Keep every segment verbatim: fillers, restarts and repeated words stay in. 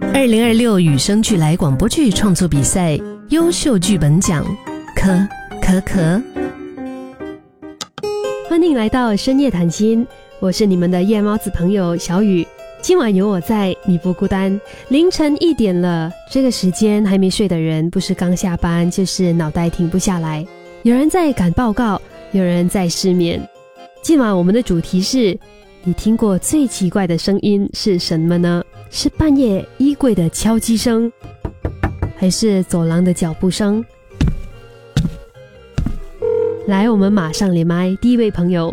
二零二六有声剧来广播剧创作比赛优秀剧本奖，可可可。欢迎来到深夜谈心，我是你们的夜猫子朋友小雨。今晚有我在，你不孤单。凌晨一点了，这个时间还没睡的人，不是刚下班，就是脑袋停不下来。有人在赶报告，有人在失眠。今晚我们的主题是：你听过最奇怪的声音是什么呢？是半夜衣柜的敲击声，还是走廊的脚步声？来，我们马上连麦，第一位朋友。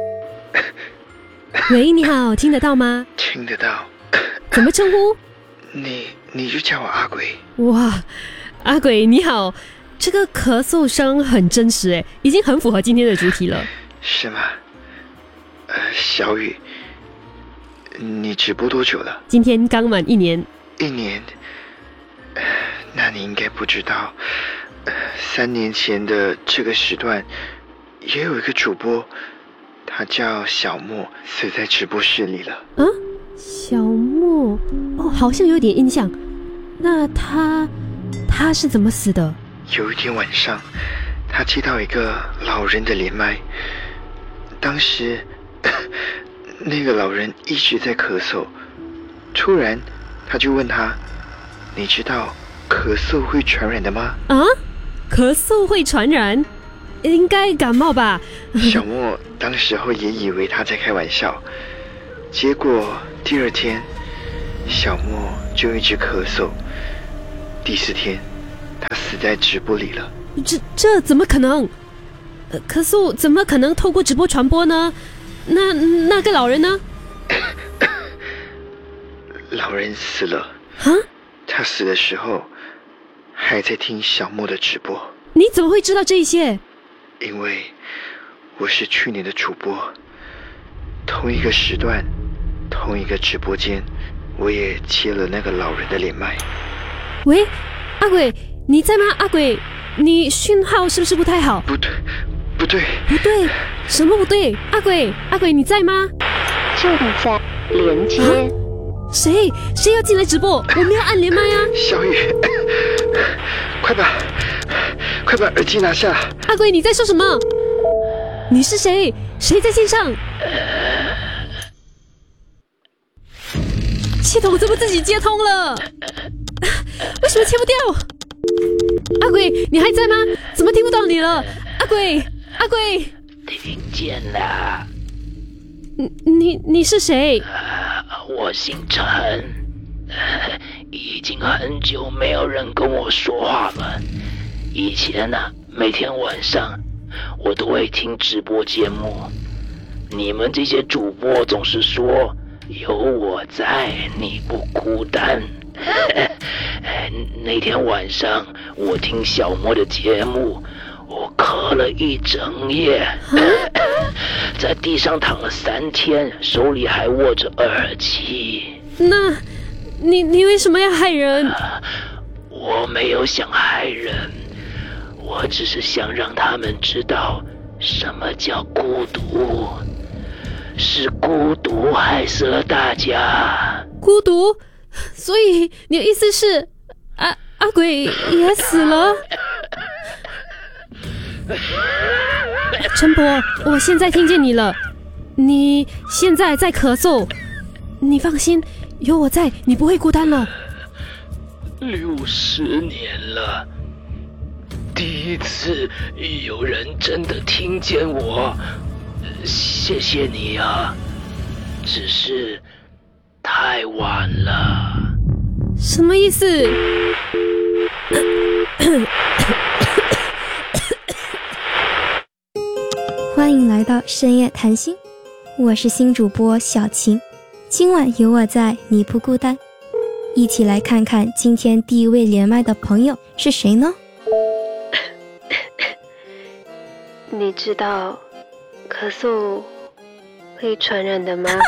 喂，你好，听得到吗？ 听得到。 怎么称呼？ 你你就叫我阿鬼。 哇，阿鬼你好，这个咳嗽声很真实诶，已经很符合今天的主题了。 是吗？呃，小雨，你直播多久了？ 今天刚满一年。 一年？呃、那你应该不知道，呃，三年前的这个时段，也有一个主播，他叫小莫，死在直播室里了。 啊，小莫？哦，好像有点印象。那他，他是怎么死的？ 有一天晚上，他接到一个老人的连麦，当时那个老人一直在咳嗽，突然他就问他，你知道咳嗽会传染的吗？ 啊，咳嗽会传染？应该感冒吧。 小莫当时候也以为他在开玩笑，结果第二天小莫就一直咳嗽，第四天他死在直播里了。 这这怎么可能？呃，咳嗽怎么可能透过直播传播呢？那那个老人呢？ 老人死了。 啊？ 他死的时候还在听小莫的直播。 你怎么会知道这些？ 因为我是去年的主播，同一个时段，同一个直播间，我也接了那个老人的连麦。 喂，阿鬼，你在吗？阿鬼，你讯号是不是不太好？ 不对，不对， 不对，什么不对？阿鬼，阿鬼，你在吗？ 正在连接。 啊，谁谁要进来直播？我没有按连麦啊！ 小雨，快把快把耳机拿下！ 阿鬼，你在说什么？你是谁？谁在线上？系统怎么自己接通了？为什么切不掉？阿鬼，你还在吗？怎么听不到你了？阿鬼，阿鬼， 听见了。 你你你是谁？ 呃、我姓陈，呃，已经很久没有人跟我说话了。以前啊，每天晚上我都会听直播节目，你们这些主播总是说有我在，你不孤单。那天晚上我听小莫的节目，我咳了一整夜，在地上躺了三天，手里还握着耳机。 那，你你为什么要害人？ 我没有想害人，我只是想让他们知道什么叫孤独，是孤独害死了大家。 孤独？所以你的意思是，阿阿鬼也死了？陈伯，我现在听见你了，你现在在咳嗽，你放心，有我在，你不会孤单了。 六十年了，第一次有人真的听见我，谢谢你啊，只是太晚了。 什么意思？ 欢迎来到深夜谈心，我是新主播小晴，今晚有我在，你不孤单。一起来看看今天第一位连麦的朋友是谁呢？ 你知道咳嗽会传染的吗？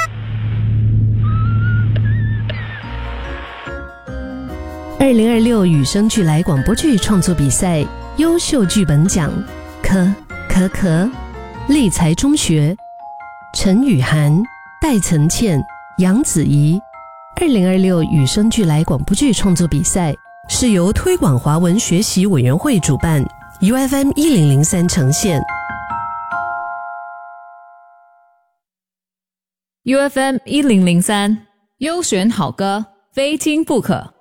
二零二六有声剧来广播剧创作比赛优秀剧本奖，可可可，立才中学，陈雨涵、戴岑倩、杨子怡。 二零二六与生俱来广播剧创作比赛是由推广华文学习委员会主办， U F M 一零零三呈现。 U F M 一零零三，优选好歌，非听不可。